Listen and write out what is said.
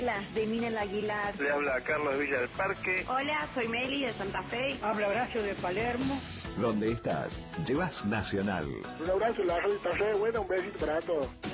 Las de Minel Aguilar. Le habla Carlos de Villa del Parque. Hola, soy Meli de Santa Fe. Habla Horacio de Palermo. ¿Dónde estás? Llevas Nacional. Un abrazo, la radio está re buena, un besito para todos.